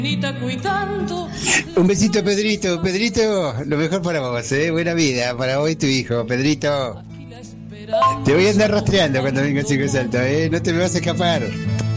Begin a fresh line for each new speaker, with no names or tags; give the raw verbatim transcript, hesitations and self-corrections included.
Un besito, Pedrito. Pedrito, lo mejor para vos, ¿eh? Buena vida para vos y tu hijo, Pedrito. Te voy a andar rastreando cuando venga el Cinco Salto, ¿eh? No te me vas a escapar.